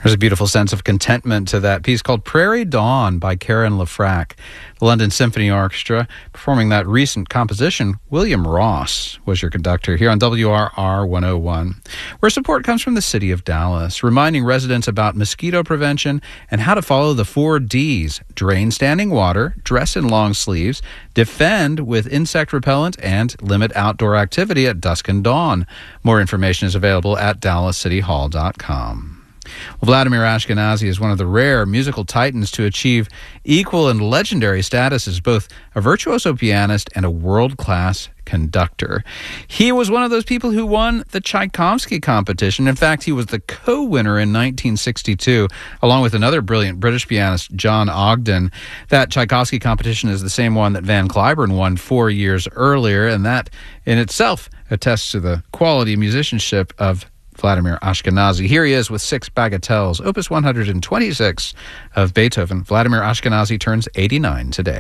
There's a beautiful sense of contentment to that piece called Prairie Dawn by Karen LaFrac. The London Symphony Orchestra performing that recent composition. William Ross was your conductor here on WRR 101, where support comes from the city of Dallas, reminding residents about mosquito prevention and how to follow the 4 Ds: drain standing water, dress in long sleeves, defend with insect repellent, and limit outdoor activity at dusk and dawn. More information is available at dallascityhall.com. Well, Vladimir Ashkenazy is one of the rare musical titans to achieve equal and legendary status as both a virtuoso pianist and a world-class conductor. He was one of those people who won the Tchaikovsky competition. In fact, he was the co-winner in 1962, along with another brilliant British pianist, John Ogden. That Tchaikovsky competition is the same one that Van Cliburn won 4 years earlier, and that in itself attests to the quality musicianship of Vladimir Ashkenazy. Here he is with 6 bagatelles, opus 126 of Beethoven. Vladimir Ashkenazy turns 89 today.